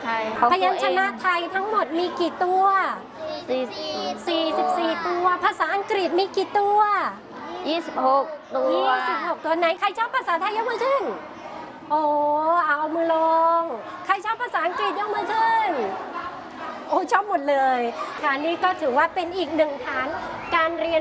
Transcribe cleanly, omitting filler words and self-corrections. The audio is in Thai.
ไทยของพตัวยัญชเองนะไทยทั้งหมดมีกี่ตัว 44 ตัวภาษาอังกฤษมีกี่ตัว 26 ตัว 26 ตัวไหนใครชอบภาษาไทยยกมือขึ้นโอ้เอามือลงใครชอบภาษาอังกฤษยกมือขึ้นโอ้ชอบหมดเลยค่ะนี่ก็ถือว่าเป็นอีกหนึ่งฐานการเรียน